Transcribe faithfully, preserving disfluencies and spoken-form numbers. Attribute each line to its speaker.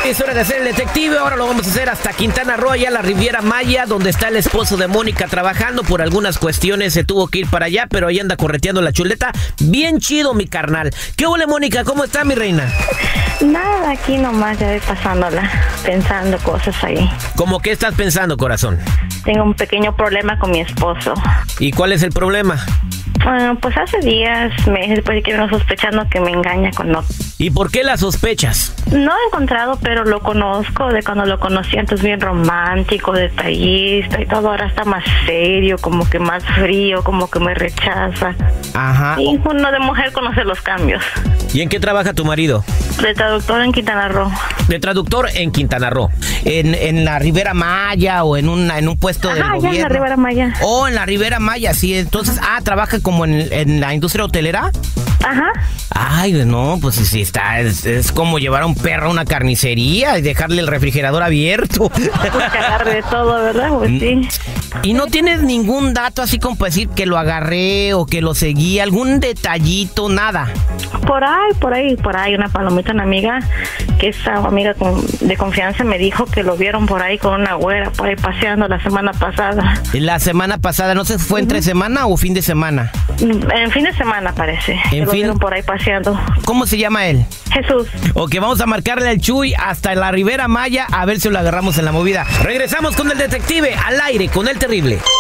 Speaker 1: Es hora de hacer el detective. Ahora lo vamos a hacer hasta Quintana Roo, allá la Riviera Maya, donde está el esposo de Mónica trabajando. Por algunas cuestiones se tuvo que ir para allá, pero ahí anda correteando la chuleta. Bien chido, mi carnal. ¿Qué huele, Mónica? ¿Cómo está, mi reina?
Speaker 2: Nada, aquí nomás ya voy pasándola, pensando cosas ahí.
Speaker 1: ¿Cómo qué estás pensando, corazón?
Speaker 2: Tengo un pequeño problema con mi esposo.
Speaker 1: ¿Y cuál es el problema?
Speaker 2: Bueno, pues hace días, meses, después que vengo sospechando que me engaña con otro.
Speaker 1: ¿Y por qué la sospechas?
Speaker 2: No he encontrado, pero lo conozco de cuando lo conocí antes, bien romántico, detallista y todo. Ahora está más serio, como que más frío, como que me rechaza.
Speaker 1: Ajá.
Speaker 2: Y uno de mujer conoce los cambios.
Speaker 1: ¿Y en qué trabaja tu marido?
Speaker 2: De traductor en Quintana Roo.
Speaker 1: De traductor en Quintana Roo. ¿En, en la Riviera Maya o en, una, en un puesto del
Speaker 2: Ajá,
Speaker 1: gobierno?
Speaker 2: ya en la Riviera Maya.
Speaker 1: Oh, en la Riviera Maya, sí. Entonces, ah, trabaja como en, en la industria hotelera.
Speaker 2: Ajá.
Speaker 1: Ay, no, pues sí está, es, es como llevar a un perro a una carnicería y dejarle el refrigerador abierto.
Speaker 2: Pues que agarre de todo, ¿verdad? Pues sí.
Speaker 1: ¿Y no tienes ningún dato así como para decir que lo agarré o que lo seguí? ¿Algún detallito? Nada.
Speaker 2: Por ahí, por ahí, por ahí, una palomita, una amiga, que esa amiga con, de confianza me dijo que lo vieron por ahí con una güera, por ahí paseando la semana pasada.
Speaker 1: La semana pasada, ¿no sé, fue entre semana o fin de semana?
Speaker 2: En fin de semana, parece.
Speaker 1: En
Speaker 2: que lo
Speaker 1: fin.
Speaker 2: vieron por ahí paseando.
Speaker 1: ¿Cómo se llama él?
Speaker 2: Jesús.
Speaker 1: Ok, vamos a marcarle al Chuy hasta la Riviera Maya a ver si lo agarramos en la movida. Regresamos con el detective al aire con el terrible.